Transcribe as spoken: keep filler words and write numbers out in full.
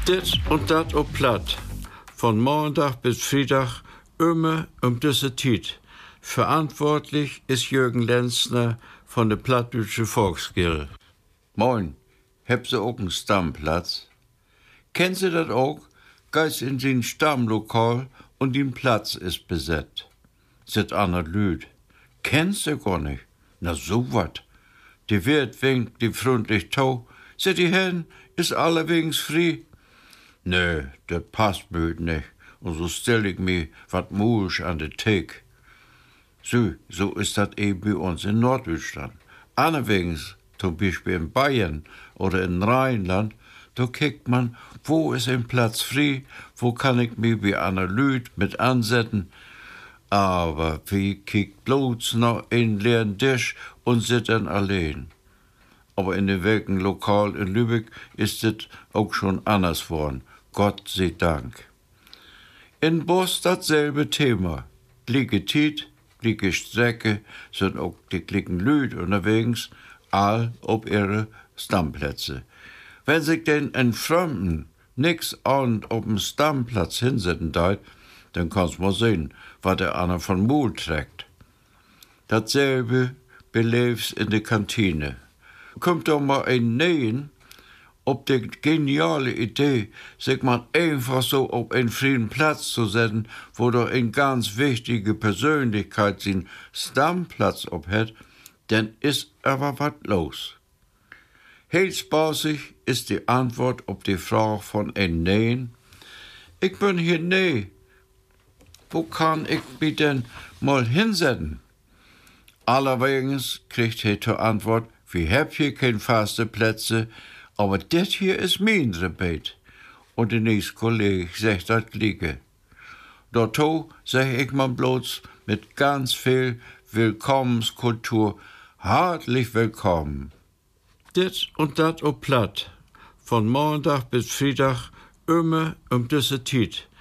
Dit und dat op platt. Von Montag bis Freitag immer um diese Zeit. Verantwortlich ist Jürgen Lenzner von der Plattdeutsche Volksgilde. Moin, habt ihr auch einen Stammplatz? Kennen Sie das auch? Geist in den Stammlokal und den Platz ist besetzt. Sit aner Lüd. Kennst du gar nicht? Na so wat. Die Wirt winkt die freundlich tau. Sit die hin, ist allerwegs frei. Nee, das passt mir nicht. Und so stell ich mir wat muisch an de Thek. So, so ist das eben bei uns in Norddeutschland. Anderwegs, zum Beispiel in Bayern oder in Rheinland, da kickt man, wo ist ein Platz frei, wo kann ich mich wie einer Lüd mit ansetzen. Aber wie kickt bloß noch einen leeren Tisch und sit dann allein. Aber in dem welken Lokal in Lübeck ist es auch schon anders worden. Gott sei Dank. In Boss dasselbe Thema. Gleiche Tiet, gleiche Strecke, sind auch die gleichen Lüd unterwegs, all auf ihre Stammplätze. Wenn sich denn ein Fremden nix an auf dem Stammplatz hinsetzen deit, dann kannst mal sehen, was der einer von Mul trägt. Dasselbe belebst in der Kantine. Kommt doch mal ein Nähen, ob die geniale Idee, sich man einfach so auf einen freien Platz zu setzen, wo doch eine ganz wichtige Persönlichkeit den Stammplatz obhält, dann ist aber was los. Heel spaßig ist die Antwort auf die Frage von ein Nähen. Ich bin hier nee. Wo kann ich mich denn mal hinsetzen? Allerwegs kriegt er zur Antwort, wir hab hier keine faste Plätze, aber das hier ist mein Rebet. Und der nächste Kollege sagt das Gleiche. Dazu sag ich mal bloß mit ganz viel Willkommenskultur herzlich willkommen. Dit und dat op platt. Von Montag bis Freitag immer um diese Zeit.